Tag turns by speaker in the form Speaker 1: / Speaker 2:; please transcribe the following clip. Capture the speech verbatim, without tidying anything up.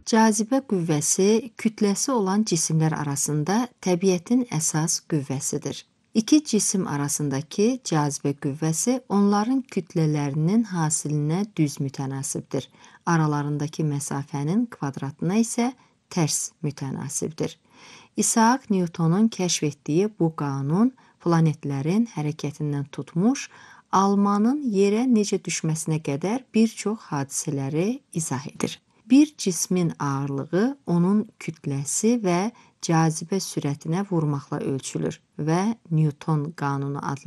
Speaker 1: Cazibə qüvvəsi kütləsi olan cisimlər arasında təbiətin əsas qüvvəsidir. İki cisim arasındakı cazibə qüvvəsi onların kütlələrinin hasilinə düz mütənasibdir. Aralarındakı məsafənin kvadratına isə tərs mütənasibdir. İsaac Newtonun kəşf etdiyi bu qanun planetlərin hərəkətindən tutmuş, almanın yerə necə düşməsinə qədər bir çox hadisələri izah edir. Bir cismin ağırlığı onun kütləsi və cazibə sürətinə vurmaqla ölçülür və Newton qanunu adlanır.